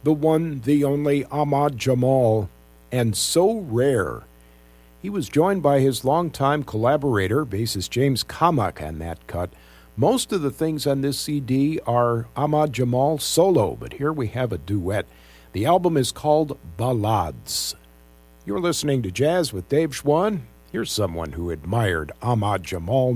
the one, the only Ahmad Jamal, and So Rare. He was joined by his longtime collaborator, bassist James Kamak, on that cut. Most of the things on this CD are Ahmad Jamal solo, but here we have a duet. The album is called Ballades. You're listening to Jazz with Dave Schwann. Here's someone who admired Ahmad Jamal